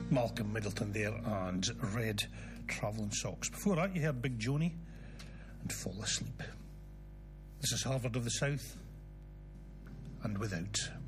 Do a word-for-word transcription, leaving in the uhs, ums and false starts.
Malcolm Middleton there and Red Travelling Socks. Before that you heard Big Joni and Fall Asleep. This is Harvard of the South and Without.